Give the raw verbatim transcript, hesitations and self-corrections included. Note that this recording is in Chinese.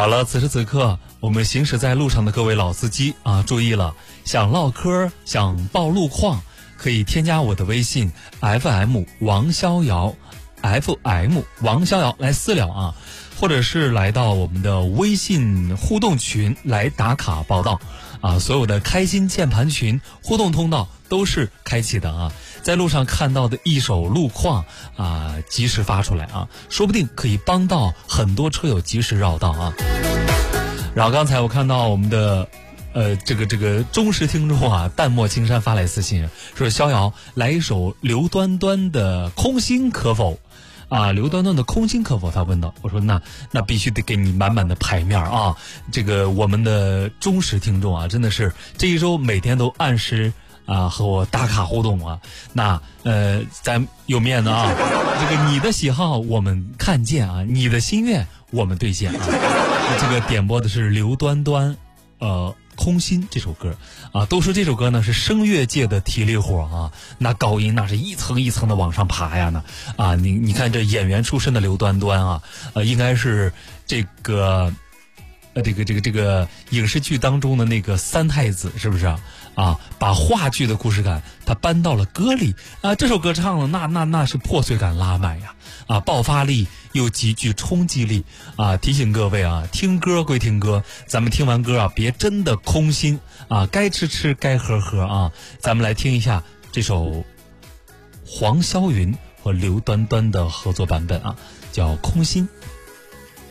好了，此时此刻我们行驶在路上的各位老司机啊，注意了，想唠嗑想报路况，可以添加我的微信 F M 王逍遥 F M 王逍遥来私聊啊，或者是来到我们的微信互动群来打卡报道啊，所有的开心键盘群互动通道都是开启的啊，在路上看到的一手路况啊，及时发出来啊，说不定可以帮到很多车友及时绕道啊。然后刚才我看到我们的呃这个这个忠实听众啊，淡漠青山发来私信说，逍遥来一首刘端端的空心可否啊？刘端端的空心可否？他问道。我说那那必须得给你满满的牌面啊！这个我们的忠实听众啊，真的是这一周每天都按时啊和我打卡互动啊。那呃咱有面子啊，这个你的喜好我们看见啊，你的心愿我们兑现啊。这个点播的是刘端端呃空心这首歌啊，都说这首歌呢是声乐界的体力活啊，那高音那是一层一层的往上爬呀呢啊，你你看这演员出身的刘端端啊，呃应该是这个呃这个这个这个影视剧当中的那个三太子是不是啊？啊，把话剧的故事感他搬到了歌里啊，这首歌唱了那那那是破碎感拉满呀啊，爆发力又极具冲击力啊！提醒各位啊，听歌归听歌，咱们听完歌啊，别真的空心啊，该吃吃，该喝喝啊！咱们来听一下这首黄霄云和刘端端的合作版本啊，叫《空心》。